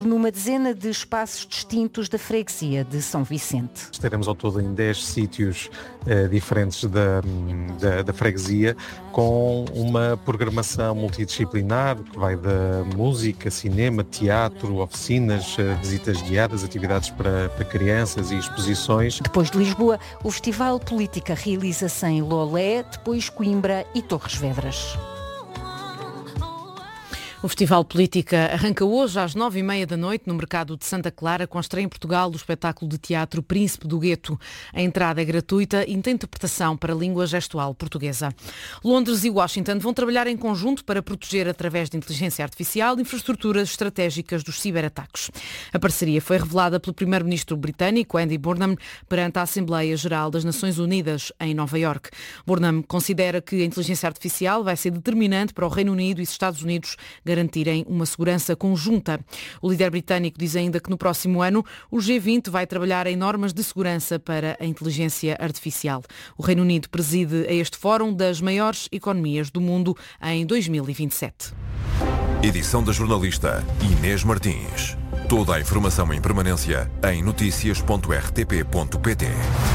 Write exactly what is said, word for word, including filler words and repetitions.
numa dezena de espaços distintos da freguesia de São Vicente. Estaremos ao todo em dez sítios eh, diferentes da, da, da freguesia, com uma programação multidisciplinar que vai da música, cinema, teatro, oficinas, eh, visitas guiadas, atividades para, para crianças e exposições. Depois de Lisboa, o Festival Política realiza-se em Lolé, depois Coimbra e Torres Vedras. O Festival Política arranca hoje às nove e meia da noite no Mercado de Santa Clara, com a estreia em Portugal do espetáculo de teatro Príncipe do Gueto. A entrada é gratuita e tem interpretação para a língua gestual portuguesa. Londres e Washington vão trabalhar em conjunto para proteger, através de inteligência artificial, infraestruturas estratégicas dos ciberataques. A parceria foi revelada pelo primeiro-ministro britânico, Andy Burnham, perante a Assembleia Geral das Nações Unidas, em Nova Iorque. Burnham considera que a inteligência artificial vai ser determinante para o Reino Unido e os Estados Unidos garantirem uma segurança conjunta. O líder britânico diz ainda que no próximo ano o G vinte vai trabalhar em normas de segurança para a inteligência artificial. O Reino Unido preside a este fórum das maiores economias do mundo em dois mil e vinte e sete. Edição da jornalista Inês Martins. Toda a informação em permanência em notícias ponto r t p ponto p t.